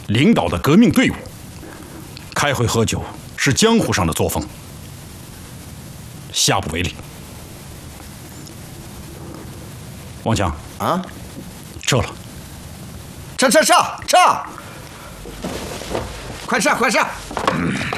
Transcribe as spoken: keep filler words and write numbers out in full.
领导的革命队伍。开会喝酒是江湖上的作风，下不为例。王强啊， 撤了。 撤撤撤撤！快撤快撤！